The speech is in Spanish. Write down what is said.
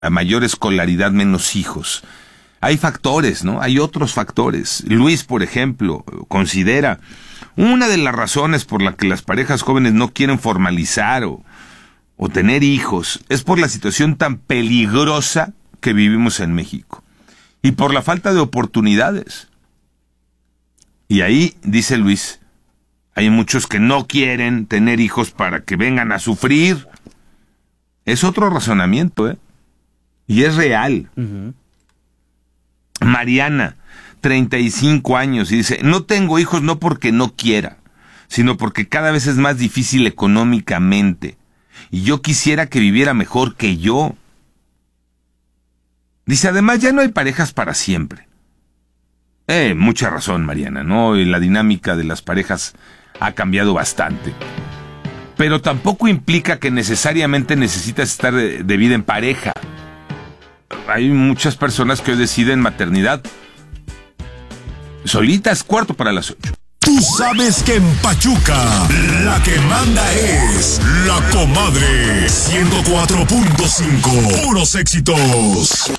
a mayor escolaridad, menos hijos. Hay factores, ¿no? Hay otros factores. Luis, por ejemplo, considera una de las razones por la que las parejas jóvenes no quieren formalizar o tener hijos es por la situación tan peligrosa que vivimos en México y por la falta de oportunidades. Y ahí, dice Luis, hay muchos que no quieren tener hijos para que vengan a sufrir. Es otro razonamiento, ¿eh? Y es real. Uh-huh. Mariana, 35 años, y dice, no tengo hijos no porque no quiera, sino porque cada vez es más difícil económicamente. Y yo quisiera que viviera mejor que yo. Dice, además ya no hay parejas para siempre. Mucha razón, Mariana, ¿no? Y la dinámica de las parejas ha cambiado bastante. Pero tampoco implica que necesariamente necesitas estar de vida en pareja. Hay muchas personas que hoy deciden maternidad solitas, 7:45. Tú sabes que en Pachuca la que manda es la comadre 104.5. Puros éxitos.